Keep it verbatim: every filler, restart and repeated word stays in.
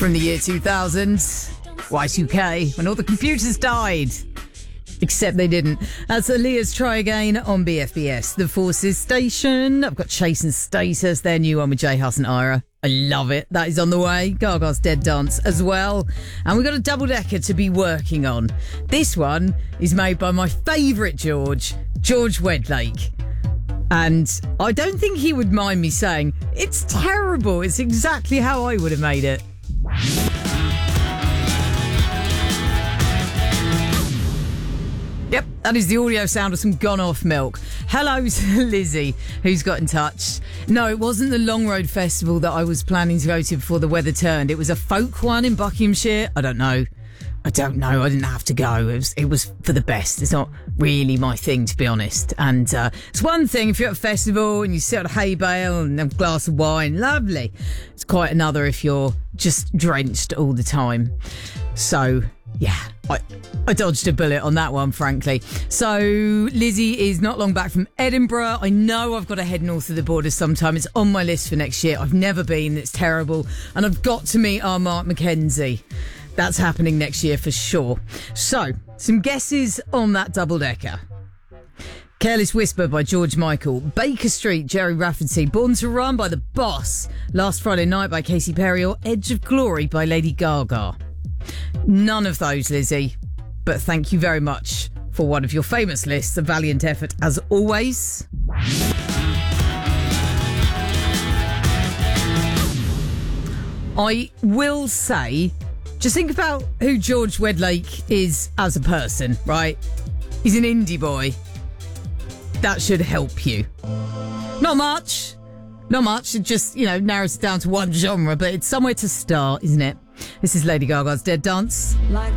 from the year two thousand, Y two K, when all the computers died. Except they didn't. That's Aaliyah's Try Again on B F B S. The Forces Station. I've got Chase and Status, their new one with J Hus and Ira. I love it. That is on the way. Gaga's Dead Dance as well. And we've got a double-decker to be working on. This one is made by my favourite George, George Wedlake. And I don't think he would mind me saying, it's terrible. It's exactly how I would have made it. Yep, that is the audio sound of some gone-off milk. Hello to Lizzie, who's got in touch. No, it wasn't the Long Road Festival that I was planning to go to before the weather turned. It was a folk one in Buckinghamshire. I don't know. I don't know. I didn't have to go. It was, it was for the best. It's not really my thing, to be honest. And uh, it's one thing if you're at a festival and you sit on a hay bale and have a glass of wine. Lovely. It's quite another if you're just drenched all the time. So... yeah, I, I dodged a bullet on that one, frankly. So, Lizzie is not long back from Edinburgh. I know I've got to head north of the border sometime. It's on my list for next year. I've never been. It's terrible. And I've got to meet our Mark Mackenzie. That's happening next year for sure. So, some guesses on that double-decker. Careless Whisper by George Michael. Baker Street, Jerry Rafferty. Born to Run by The Boss. Last Friday Night by Katy Perry. Or Edge of Glory by Lady Gaga. None of those, Lizzie, but thank you very much for one of your famous lists. A valiant effort, as always. I will say, just think about who George Wedlake is as a person, right? He's an indie boy. That should help you. Not much. Not much. It just, you know, narrows it down to one genre, but it's somewhere to start, isn't it? This is Lady Gaga's Dead Dance. Like